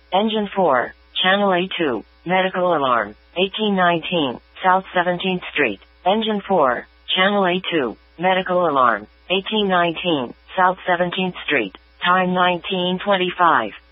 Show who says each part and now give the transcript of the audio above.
Speaker 1: Engine 4, Channel A2, medical alarm, 1819, South 17th Street. Engine 4, Channel A2, medical alarm, 1819, South 17th Street. Time 1925.